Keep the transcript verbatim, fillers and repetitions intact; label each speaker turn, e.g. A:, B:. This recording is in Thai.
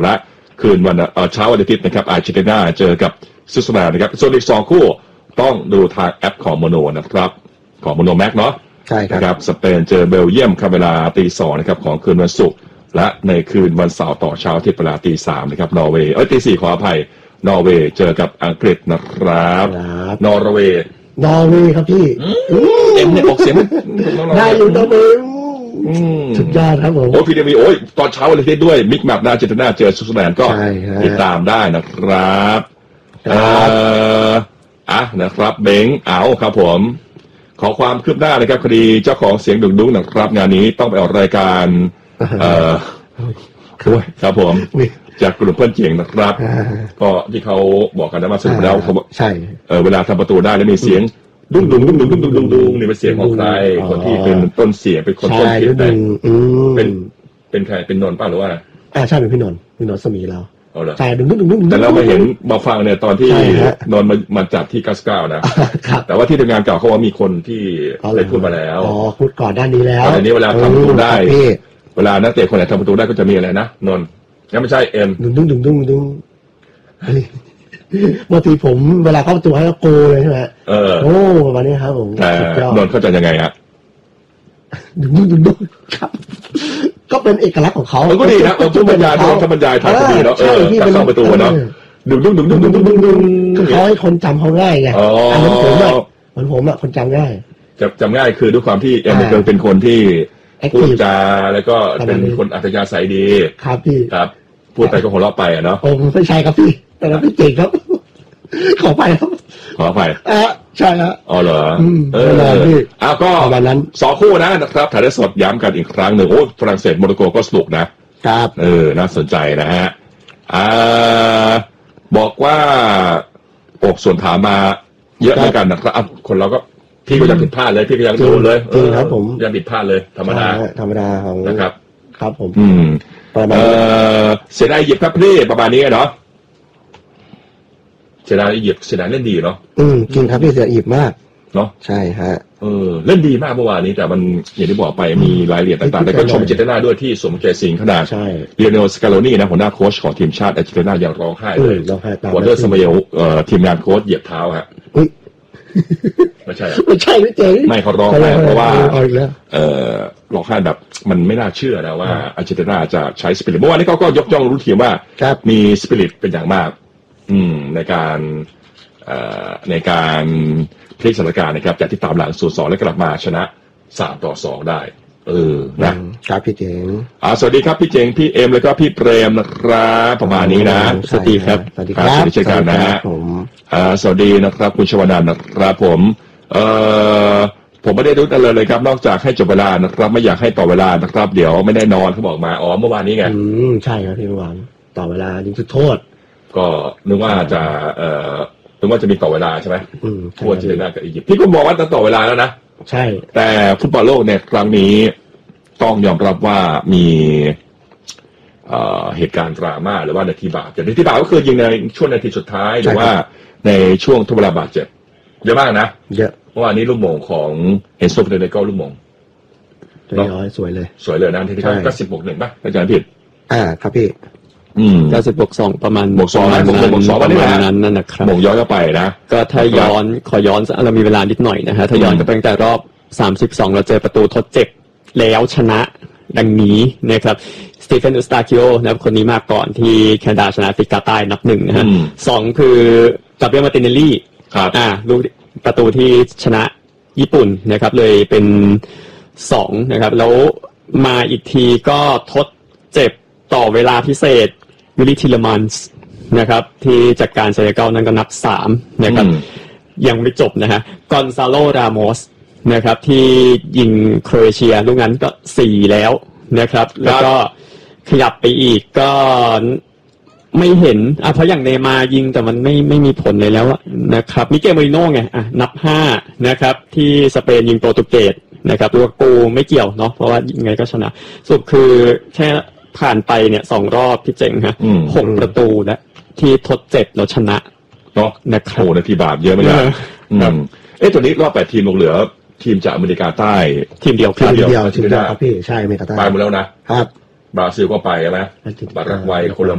A: และคืนวันเช้าวันอาทิตย์นะครับอาร์เจนตินาเจอกับสวิตเซอร์แลนด์นะครับส่วนอีกสองคู่ต้องดูทางแอปของโมโนนะครับของโมโนแม็กเนาะ
B: ใช่ครับ
A: สเปนเจอเบลเยียมครับเวลาตีสองนะครับของคืนวันศุกร์และในคืนวันเสาร์ต่อเช้าที่เวลาตีสามนะครับนอร์เวย์เอ้ยตีสี่ขออภัยนอร์เวย์เจอกับอังกฤษนะครับนอร์เวย์
B: นอร์เวย์ครับพี่
A: เอ็มเนี่ยออกเสียง
B: ได้อยู่นอร์เวย์สุดยอดครับผม
A: โอ้พีดีวีโอ้ยตอนเช้าวันอาทิตย์ด้วยมิกแมปนาเจตนาเจอสวิตเซอร์แลนด์ก็ติดตามได้นะครับเอ่ออ่ะนะครับเบงเอาครับผมขอความคืบหน้านะครับคดีเจ้าของเสียงดุดุ้งนะครับงานนี้ต้องไปออกรายการเอ่อครับผมจากกลุ่มเพื่อนเจียงนะครับก็ที่เขาบอกกันนะว่าสรุปแล้วเขา
B: ใช่
A: เออเวลาทำประตูได้แล้วมีเสียงดุ้งดุ้งดุ้งดุ้งดุ้งดุ้งดุ้งดุ้งนี่เป็นเสียงของใครคนที่เป็นต้นเสียงเป็นคนต้นคิดเป็นเป็นเป็นใครเป็นนนท์ป่ะหรือว่า
B: อ่าใช่เป็นพี่นนท์พี่นนท์สมีเรา
A: ใช่ดุ้งดุ้งดุ้งดุ้งแต่เราไม่เห็นมาฟังเนี่ยตอนที่นนท์มามาจัดที่กัสก้านะแต่ว่าที่ทำงานเก่าเขาว่ามีคนที่ได้พูดมาแล้ว
B: อ๋อพูดก่อนด้านนี้แล้ว
A: อันนี้เวลาทำประตูได้เวลานักเตะคนไหนทำประตูได้ก็จะมีอะไรนะนนท์งั้นไม่ใช่เอ็ม
B: ดุ้งดุ้งดุ้งดุ้งดุ้งบางทีผมเวลาเข้าประตูให้ก็โกเลยใช่ไหม
A: เออ
B: โอ้ประมาณนี้ครับผม
A: แต่นนท์เข้าใจยังไงฮะ
B: ดุ้งดุ้งดุ้งดุ้งครับก็เป็นเอกลักษณ์ของเขา
A: ก็ดีนะเออผู้บรรยายผู้บรรยายทางคดีเนาะเออการเข้าประตูเนาะดุ้งดุ้งดุ้งดุ้งดุ้งดุ้งดุ้ง
B: คือเขาให้คนจำเขาง่ายไงอันนั้นผมอ่ะเหมือนผมอ่ะคนจำง่าย
A: จำจำง่ายคือด้วยความที่เอ็มเป็นคนที่พูดจาแล้วก็เป็นคนอัธยาศัยดี
B: ครับพี่
A: ครับพูดไปก็หัวเราะไปอ่ะเนาะ
B: โอ้ไม่ใช่ครับพี่แต่เราพี่เก่งครับขอไปครับ
A: ขอไป
B: อ่ะใช่ครับ
A: อ๋อเหรอ
B: เออ
A: อ้าวก็
B: ประมาณนั้น
A: สองคู่นะนะครับถ่ายได้สดย้ำกันอีกครั้งหนึ่งโอ้ฝรั่งเศสโมร็อกโกก็สนุกนะครับเออน่าสนใจนะฮะอ่าบอกว่าอกส่วนถามมาเยอะเหมือนกันนะครับคนเราก็พี่ก็ยังผิดพลาดเลยพี่ก็ยังโดนเลย
B: จริงครับผม
A: ยังผิดพลาดเลยธรรมดา
B: ธรรมดาของ
A: นะครับ
B: ครับผม
A: อืมเออเสียดายหยิบครับพี่ประมาณนี้เนาะเสียดายหยิบเสียดายเล่นดีเนาะ
B: อืมจริงครับพี่เสียดายหยิบมาก
A: เนาะ
B: ใช่ฮะ
A: เออเล่นดีมากเมื่อวานนี้แต่มันอย่างที่บอกไปมีรายละเอียดต่างๆแต่ก็ชมเจตนาด้วยที่สวมเกสิงขนาดเรียโนสกาโลนี่นะหัวหน้าโค้ชของทีมชาติอาร์เจนตินายังร้องไห้เลยวอเตอร์สมัยเอ่อทีมงานโค้ชเหยียบเท้าฮะไม่ใช่
B: ไม่ใช่ไม่เจ๋ง
A: ไม่เขาร้องไห้เพราะว่าเอ่อร้องไห้แบบมันไม่น่าเชื่อนะว่าอาร์เจนตินาจะใช้สปิริตเมื่อวานนี้เขาก็ยกย่องรู้ทีมว่ามีสปิริตเป็นอย่างมากอืมในการเอ่อในการพลิกสถานการณ์นะครับจากที่ตามหลังศูนย์สองแล้วกลับมาชนะสามต่อสองได้เออ
B: นะครับพี่เจ๋ง
A: อ่าสวัสดีครับพี่เจ๋งพี่เอ็มแล้วก็พี่เปรมนะครับประมาณนี้นะ
B: สวัสดีครับ
A: สวัสดีครับสวัสดีเช่นกันนะฮะผมอ่าสวัสดีนะครับคุณชวนันท์นะครับผมเอ่อผมไม่ได้รู้อะไรเลยครับนอกจากให้จบเวลานะครับไม่อยากให้ต่อเวลานะครับเดี๋ยวไม่ได้นอนเขาบอกมาอ๋อเมื่อวานนี้ไง
B: อืมใช่ครับพี่เมื่อวานต่อเวลายิงจุดโทษ
A: ก็นึกว่าจะเอ่อนึกว่าจะมีต่อเวลาใช่ไหมอืมทั่วเจน่ากับอียิปต์พี่ก็บอกว่าจะต่อเวลาแล้วนะ
B: ใช่
A: แต่ฟุตบอลโลกเนี่ยครั้งนี้ต้องยอมรับว่ามีเอ่อเหตุการณ์ดราม่าหรือว่านาทีบาปแต่นาทีบาปก็คือยิงในช่วงนาทีสุดท้ายหรือว่าในช่วงทดเวลาบาดเจ็บเยอะมากนะ
B: เยอะ
A: เมื่อวานนี้ลูกโมงของเอนโซเฟเดเรโกลูกโมง
B: น้อยสวยเลย
A: สวยเลยนะที่ที่ก็สิบบวกหนึ่งป่ะอาจารย์ผิด
B: อ่าครับพี่
A: อืม
C: เก้าสิบบวกสองประมาณ
A: บวกสองนะบวกบวกสองประ
C: มาณนั้นนั่นนะครับ
A: บวกย้อนเข้าไปนะ
C: ก็ถ้าย้อนขอย้อนเรามีเวลานิดหน่อยนะฮะถ้าย้อนก็ตั้งแต่รอบสามสิบสองเราเจอประตูทดเจ็บแล้วชนะดังนี้นะครับสตีเฟน อูสตาคิโอนะครับคนนี้มาก่อนที่แคนาดาชนะแอฟริกาใต้นับหนึ่งนะฮะสองคือกาเบรียล มาร์ติเนลลี่อ่าลูกประตูที่ชนะญี่ปุ่นนะครับเลยเป็นสองนะครับแล้วมาอีกทีก็ทดเจ็บต่อเวลาพิเศษวิลลี่ทิเลมันส์นะครับที่จัดการเซเนกัลนั้นก็นับสามนะครับยังไม่จบนะฮะกอนซาโล รามอสนะครับที่ยิงโครเอเชียลูกนั้นก็สี่แล้วนะครับแล้วก็ขยับไปอีกก็ไม่เห็นอ่ะเพราะอย่างเนมายิงแต่มันไม่ไม่มีผลเลยแล้วนะครับมิเกล เมริโน่ไงอ่ะนับห้านะครับที่สเปนยิงโปรตุเกสนะครับตัวกูไม่เกี่ยวเนาะเพราะว่ายังไงก็ชนะสรุปคือแค่ผ่านไปเนี่ยสองรอบพี่เจ๋งฮะหกประตูแล้วที่ทดเจ็บแล้วชนะ
A: เนาะ
C: นะครับ
A: โอ้นาทีบาปเยอะไม่ได้เอ๊ะตัวนี้รอบแปดทีมลงเหลือทีมจากอเมริกาใต้
C: ทีมเดียว
B: ทีมเดียวทีมเดียวครับพี่ใช่อเมริกาใต้
A: ไปหมดแล้วนะครับบราซิลก็ไปใช่ไหมบารากวัยโคลัม